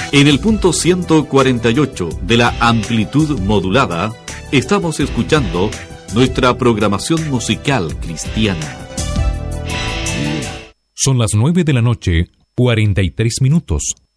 En el punto 148 de la amplitud modulada, estamos escuchando nuestra programación musical cristiana. Son las 9 de la noche, 43 minutos.